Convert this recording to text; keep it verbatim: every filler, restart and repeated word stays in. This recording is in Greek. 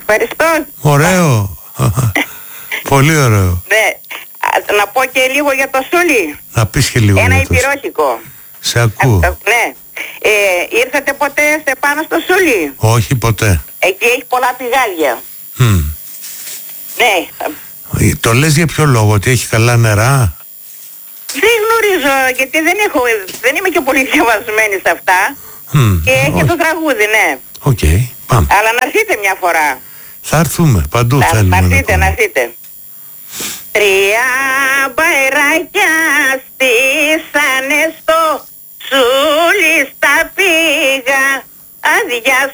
Ευχαριστώ. Ωραίο. Πολύ ωραίο. Ναι. Να πω και λίγο για το Σούλι. Να πεις και λίγο. Ένα υπηρώτικο. Σε ακούω. Α, ναι. Ε, ήρθατε ποτέ σε πάνω στο Σούλι? Όχι ποτέ. Εκεί έχει πολλά πηγάδια. Mm. Ναι. Το λες για ποιο λόγο, ότι έχει καλά νερά? Δεν γνωρίζω, γιατί δεν, έχω, δεν είμαι και πολύ διαβασμένη σε αυτά. Mm. Και έχει Όχι. το τραγούδι, ναι. Οκ, okay. Πάμε. Αλλά να έρθετε μια φορά. Θα έρθουμε, παντού Θα, θέλουμε. να έρθετε, να έρθετε. Τρία μπαϊράκια στήσανε στο Σούλι στα πήγα. Αδειά